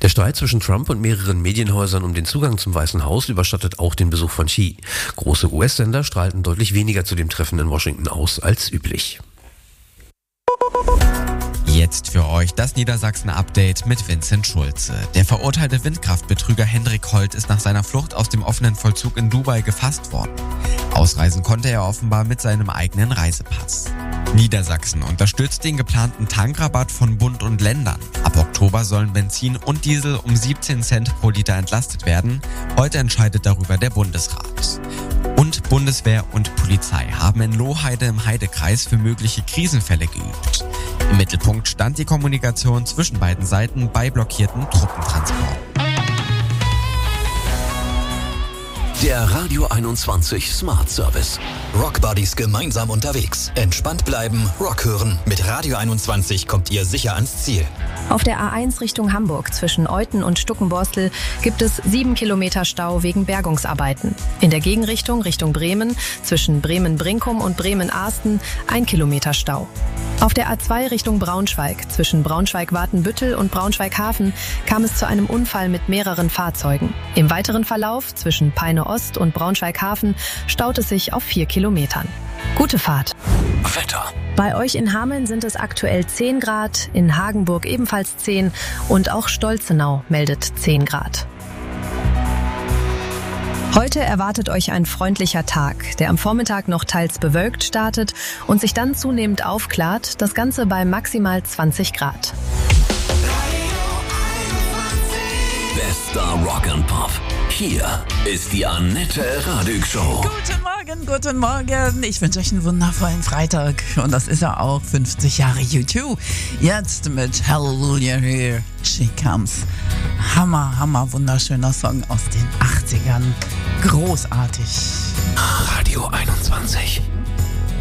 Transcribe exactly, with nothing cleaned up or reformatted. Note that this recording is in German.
Der Streit zwischen Trump und mehreren Medienhäusern um den Zugang zum Weißen Haus überschattet auch den Besuch von Xi. Große U S-Sender strahlten deutlich weniger zu dem Treffen in Washington aus als üblich. Jetzt für euch das Niedersachsen-Update mit Vincent Schulze. Der verurteilte Windkraftbetrüger Hendrik Holt ist nach seiner Flucht aus dem offenen Vollzug in Dubai gefasst worden. Ausreisen konnte er offenbar mit seinem eigenen Reisepass. Niedersachsen unterstützt den geplanten Tankrabatt von Bund und Ländern. Ab Oktober sollen Benzin und Diesel um siebzehn Cent pro Liter entlastet werden. Heute entscheidet darüber der Bundesrat. Und Bundeswehr und Polizei haben in Lohheide im Heidekreis für mögliche Krisenfälle geübt. Im Mittelpunkt stand die Kommunikation zwischen beiden Seiten bei blockierten Truppentransporten. Der Radio einundzwanzig Smart Service. Rockbuddies gemeinsam unterwegs. Entspannt bleiben, Rock hören. Mit Radio einundzwanzig kommt ihr sicher ans Ziel. Auf der A eins Richtung Hamburg zwischen Euthen und Stuckenborstel gibt es sieben Kilometer Stau wegen Bergungsarbeiten. In der Gegenrichtung Richtung Bremen zwischen Bremen-Brinkum und Bremen-Ahsten ein Kilometer Stau. Auf der A zwei Richtung Braunschweig zwischen Braunschweig-Watenbüttel und Braunschweig-Hafen kam es zu einem Unfall mit mehreren Fahrzeugen. Im weiteren Verlauf zwischen Peine Ost und Braunschweig-Hafen staut es sich auf vier Kilometern. Gute Fahrt. Wetter. Bei euch in Hameln sind es aktuell zehn Grad, in Hagenburg ebenfalls zehn und auch Stolzenau meldet zehn Grad. Heute erwartet euch ein freundlicher Tag, der am Vormittag noch teils bewölkt startet und sich dann zunehmend aufklart, das Ganze bei maximal zwanzig Grad. Bester Rock and Pop. Hier ist die Annette Radig Show. Guten Morgen, guten Morgen. Ich wünsche euch einen wundervollen Freitag. Und das ist ja auch fünfzig Jahre U zwei. Jetzt mit Hallelujah Here She Comes. Hammer, hammer, wunderschöner Song aus den achtzigern. Großartig. Radio einundzwanzig.